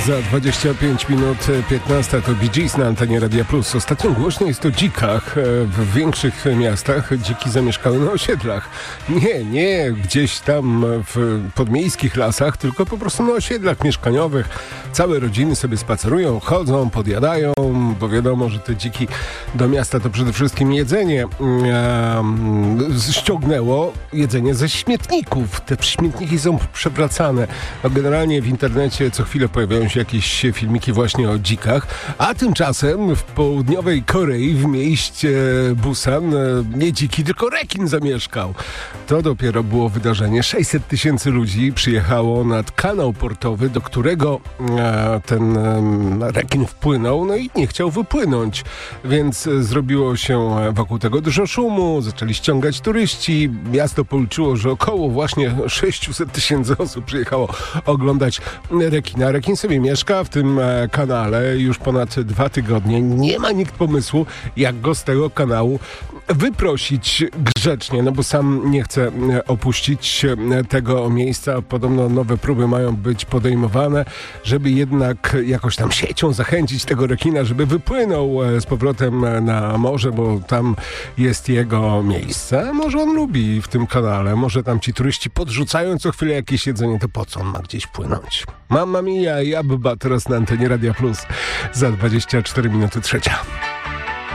Za 25 minut 15 to Bee Gees na antenie Radia Plus. Ostatnio głośno jest o dzikach. W większych miastach dziki zamieszkały na osiedlach. Nie gdzieś tam w podmiejskich lasach, tylko po prostu na osiedlach mieszkaniowych. Całe rodziny sobie spacerują, chodzą, podjadają, bo wiadomo, że te dziki do miasta to przede wszystkim jedzenie. Ściągnęło jedzenie ze śmietników. Te śmietniki są przewracane. No, generalnie w internecie co chwilę pojawiają się jakieś filmiki właśnie o dzikach, a tymczasem w południowej Korei, w mieście Busan, nie dziki, tylko rekin zamieszkał. To dopiero było wydarzenie. 600 000 ludzi przyjechało nad kanał portowy, do którego ten rekin wpłynął, no i nie chciał wypłynąć, więc zrobiło się wokół tego dużo szumu, zaczęli ściągać turyści. Miasto policzyło, że około właśnie 600 000 osób przyjechało oglądać rekina. Rekin sobie mieszka w tym kanale już ponad 2 tygodnie. Nie ma nikt pomysłu, jak go z tego kanału wyprosić grzecznie, no bo sam nie chce opuścić tego miejsca. Podobno nowe próby mają być podejmowane, żeby jednak jakoś tam siecią zachęcić tego rekina, żeby wypłynął z powrotem na morze, bo tam jest jego miejsce. Może on lubi w tym kanale, może tam ci turyści podrzucają co chwilę jakieś jedzenie, to po co on ma gdzieś płynąć? Mamma mia, ja byba teraz na antenie Radia Plus za 24 minuty 3.